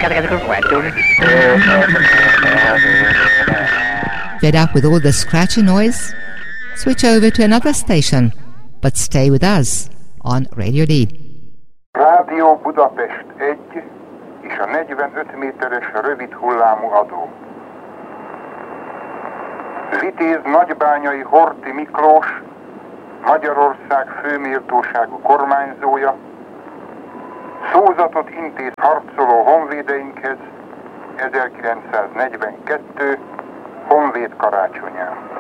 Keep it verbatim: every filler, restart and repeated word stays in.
Fed up with all the scratchy noise? Switch over to another station, but stay with us on Radio D. Rádió Budapest egy és a negyvenöt méteres rövid hullámú adó. Vitéz nagybányai Horthy Miklós, Magyarország főméltóságú kormányzója, szózatot intéz harcoló honvédeinkhez ezerkilencszáznegyvenkettő honvéd karácsonyán.